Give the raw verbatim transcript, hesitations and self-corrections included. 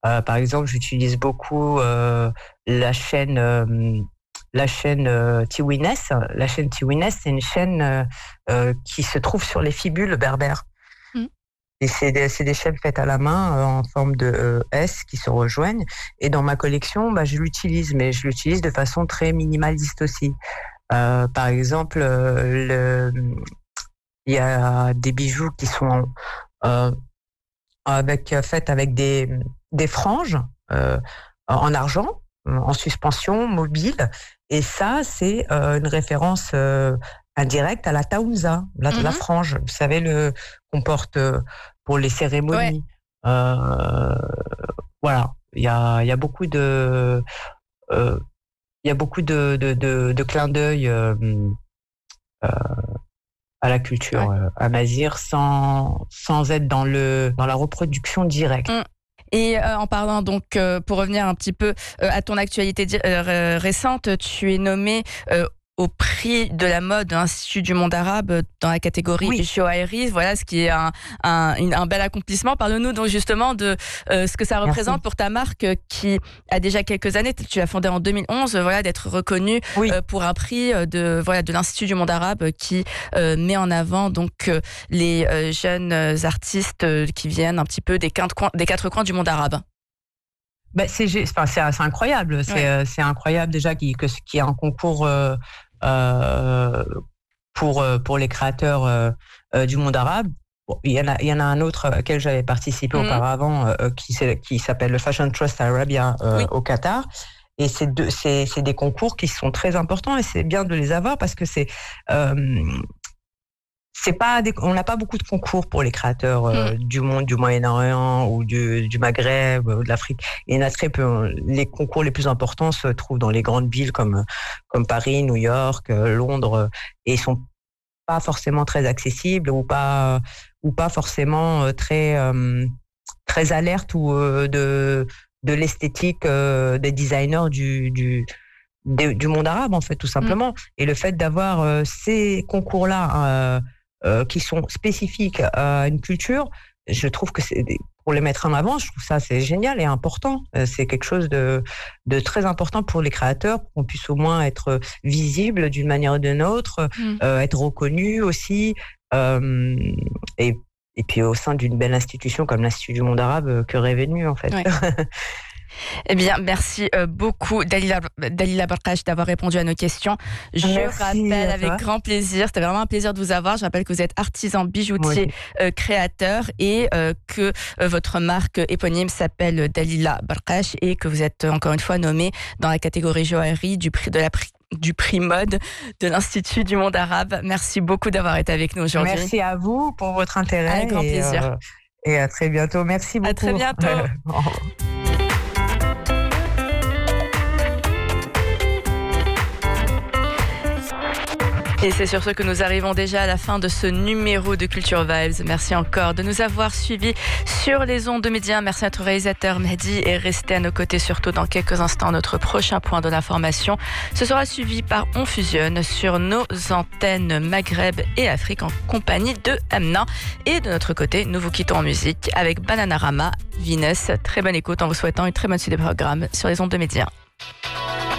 Euh, par exemple, j'utilise beaucoup euh, la chaîne, euh, la chaîne euh, Tiwines. La chaîne Tiwines, c'est une chaîne euh, euh, qui se trouve sur les fibules berbères. Mmh. Et c'est des, c'est des chaînes faites à la main euh, en forme de euh, S qui se rejoignent. Et dans ma collection, bah, je l'utilise, mais je l'utilise de façon très minimaliste aussi. Euh, par exemple, euh, le, il y a des bijoux qui sont euh, avec faites avec des des franges euh, en argent, en suspension mobile. Et ça, c'est euh, une référence euh, indirecte à la taounza, la, Mmh la mh. frange. Vous savez, le qu'on porte euh, pour les Ouais. cérémonies. Euh, voilà, il y a il y a beaucoup de euh, il y a beaucoup de de de, de clins d'œil euh, euh, à la culture Ouais. euh, amazigh sans sans être dans le dans la reproduction directe. Mmh. Et euh, en parlant donc, euh, pour revenir un petit peu euh, à ton actualité di- euh, récente, tu es nommé euh, au prix de la mode de l'Institut du monde arabe euh, dans la catégorie Oui. Joaillerie, voilà, ce qui est un, un, une- un bel accomplissement. Parle-nous donc justement de euh, ce que ça Merci. représente pour ta marque euh, qui a déjà quelques années. Tu l'as fondée en deux mille onze, euh, voilà, d'être reconnue Oui. euh, pour un prix euh, de voilà de l'Institut du monde arabe euh, qui euh, met en avant donc euh, les euh, jeunes euh, artistes euh, qui viennent un petit peu des quatre coins, des quatre coins du monde arabe. Ben, c'est, gé- enfin, c'est, c'est incroyable. C'est, Ouais. euh, c'est incroyable déjà qu'il, que, qu'il y ait un concours euh, euh, pour, euh, pour les créateurs euh, euh, du monde arabe. Bon, il y en a, il y en a un autre auquel j'avais participé Mhm. auparavant euh, qui, c'est- qui s'appelle le Fashion Trust Arabia euh, Oui. au Qatar. Et c'est, deux, c'est, c'est des concours qui sont très importants et c'est bien de les avoir parce que c'est euh, c'est pas des, on n'a pas beaucoup de concours pour les créateurs euh, Mhm. du monde du Moyen-Orient ou du, du Maghreb ou de l'Afrique. Il y en a très peu. Les concours les plus importants se trouvent dans les grandes villes comme comme Paris, New York, euh, Londres, euh, et ils sont pas forcément très accessibles ou pas ou pas forcément euh, très euh, très alertes ou euh, de de l'esthétique euh, des designers du du des- du monde arabe en fait tout Mhm. simplement. Et le fait d'avoir euh, ces concours là euh, qui sont spécifiques à une culture, je trouve que c'est des- pour les mettre en avant, je trouve ça c'est génial et important. Euh, C'est quelque chose de, de très important pour les créateurs, pour qu'on puisse au moins être visible d'une manière ou d'une autre, Mhm. euh, être reconnu aussi, euh, et, et puis au sein d'une belle institution comme l'Institut du monde arabe, euh, que rêver de mieux en fait. Ouais. Eh bien, merci euh, beaucoup Dalila, Dalila Barkash d'avoir répondu à nos questions. Je Merci rappelle à avec toi. grand plaisir, c'était vraiment un plaisir de vous avoir. Je rappelle que vous êtes artisan bijoutier Oui. euh, créateur et euh, que euh, votre marque éponyme s'appelle Dalila Barkash et que vous êtes euh, encore une fois nommé dans la catégorie joaillerie du prix de la prix du prix mode de l'Institut du monde arabe. Merci beaucoup d'avoir été avec nous aujourd'hui. Merci à vous pour votre intérêt Avec grand et, plaisir. euh, et à très bientôt. Merci beaucoup. À très bientôt. Au revoir. Et c'est sur ce que nous arrivons déjà à la fin de ce numéro de Culture Vibes. Merci encore de nous avoir suivis sur les ondes de médias. Merci à notre réalisateur Mehdi et restez à nos côtés surtout dans quelques instants. Notre prochain point de l'information, ce sera suivi par On Fusionne sur nos antennes Maghreb et Afrique en compagnie de Amna. Et de notre côté, nous vous quittons en musique avec Bananarama, Venus. Très bonne écoute en vous souhaitant une très bonne suite de programme sur les ondes de médias.